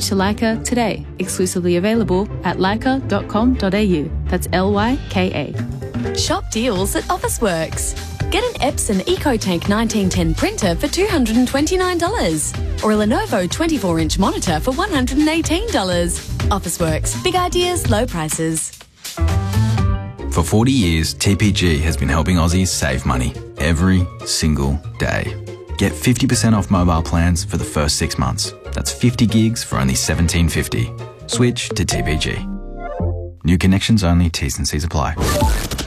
Switch to Leica today. Exclusively available at leica.com.au. That's LYKA. Shop deals at Officeworks. Get an Epson EcoTank 1910 printer for $229 or a Lenovo 24-inch monitor for $118. Officeworks. Big ideas, low prices. For 40 years, TPG has been helping Aussies save money every single day. Get 50% off mobile plans for the first 6 months. That's 50 gigs for only $17.50. Switch to TPG. New connections only, T's and C's apply.